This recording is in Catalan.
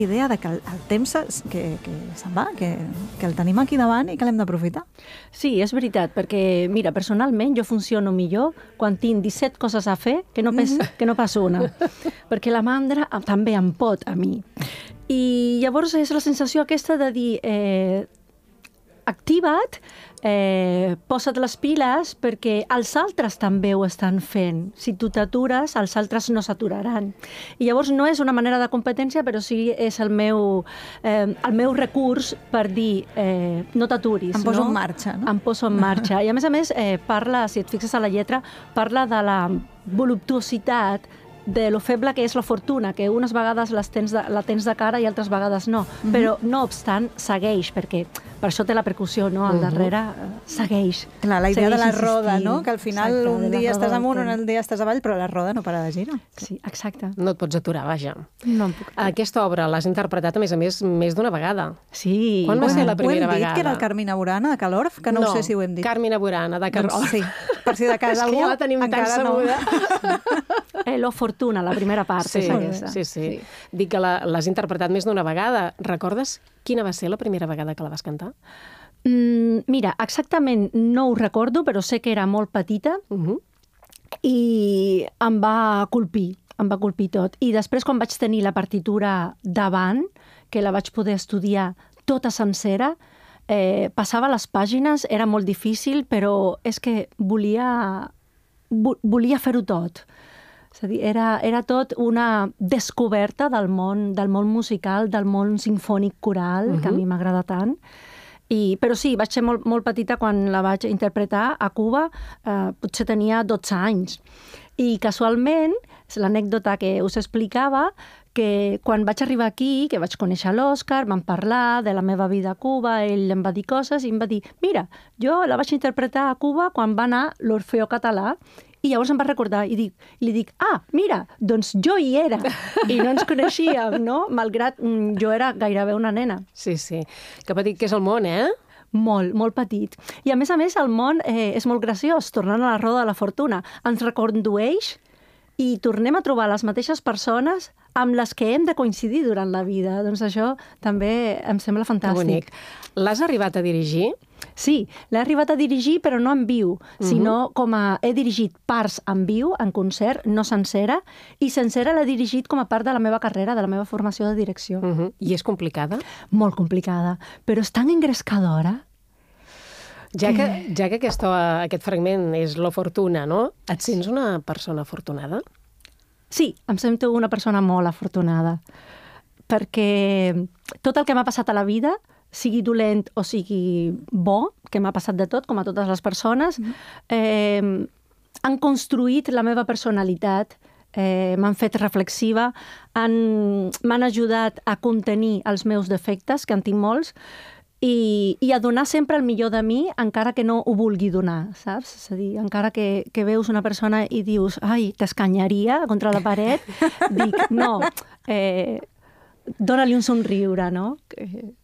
idea de que el temps que se'n va, que el tenim aquí davant i que l'hem d'aprofitar. Sí, és veritat, perquè, mira, personalment jo funciono millor quan tinc 17 coses a fer que no pas una, perquè la mandra també em pot a mi. I llavors és la sensació aquesta de dir activa't, posa't les piles perquè els altres també ho estan fent. Si tu t'atures, els altres no s'aturaran. I llavors no és una manera de competència, però sí és el meu recurs per dir no t'aturis. Em poso en marxa, no? Em poso en marxa. I a més, parla, si et fixes a la lletra, parla de la voluptuositat, de lo feble que és la fortuna, que unes vegades la tens de cara i altres vegades no. Però, no obstant, segueix, perquè per això té la percussió, no? Al darrere segueix. Clar, la idea de la roda, no? Que al final un dia estàs amunt, un dia estàs avall, però la roda no para de girar. Sí, exacte. No et pots aturar, vaja. No em puc aturar. Aquesta obra l'has interpretat, a més d'una vegada. Sí. Quan va ser la primera vegada? Ho hem dit que era el Carmina Burana, de Calorf, que no sé si ho hem dit. Carmina Burana, de Calorf. Sí, per si de casa algú ja la tenim tan sabuda. Lo Fortuna, la primera part. Sí. Dic que l'has interpretat més d'una vegada. Recordes quina va ser la primera vegada que la vas cantar? Mira, exactament no ho recordo, però sé que era molt petita i em va colpir tot. I després, quan vaig tenir la partitura davant, que la vaig poder estudiar tota sencera, passava les pàgines, era molt difícil, però és que volia fer-ho tot. És a dir, era tot una descoberta del món musical, del món sinfònic coral, que a mi m'agrada tant. Però sí, vaig ser molt petita quan la vaig interpretar a Cuba, potser tenia 12 anys. I casualment, és l'anècdota que us explicava, que quan vaig arribar aquí, que vaig conèixer l'Òscar, vam parlar de la meva vida a Cuba, ell em va dir coses i em va dir, mira, jo la vaig interpretar a Cuba quan va anar l'Orfeó Català. I llavors em va recordar i li dic, mira, doncs jo hi era. I no ens coneixíem, no? Malgrat jo era gairebé una nena. Sí. Que petit que és el món, eh? Molt, molt petit. I a més, el món és molt graciós, tornant a la roda de la fortuna. Ens recondueix i tornem a trobar les mateixes persones amb les que hem de coincidir durant la vida. Doncs això també em sembla fantàstic. Que bonic. L'has arribat a dirigir? Sí, l'he arribat a dirigir, però no en viu, sinó he dirigit parts en viu, en concert, no sencera, i sencera l'he dirigit com a part de la meva carrera, de la meva formació de direcció. I és complicada? Molt complicada, però és tan engrescadora. Ja que aquest fragment és la fortuna, no? Et sents una persona afortunada? Sí, em sento una persona molt afortunada, perquè tot el que m'ha passat a la vida, sigui dolent o sigui bo, que m'ha passat de tot, com a totes les persones, han construït la meva personalitat, m'han fet reflexiva, m'han ajudat a contenir els meus defectes, que en tinc molts, i a donar sempre el millor de mi, encara que no ho vulgui donar, saps? És a dir, encara que veus una persona i dius, t'escanyaria contra la paret, dic, no, dóna-li un somriure, no?